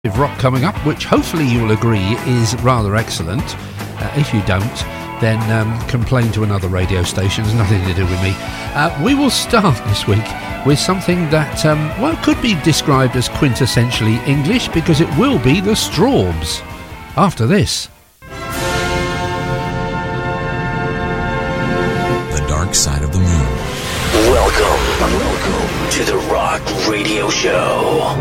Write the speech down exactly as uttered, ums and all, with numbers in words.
rock coming up, which hopefully you'll agree is rather excellent. Uh, if you don't, then um, complain to another radio station. It's nothing to do with me. Uh, we will start this week with something that, um, well, could be described as quintessentially English, because it will be the Strawbs. After this. The Dark Side of the Moon. Welcome, welcome to the Rock Radio Show.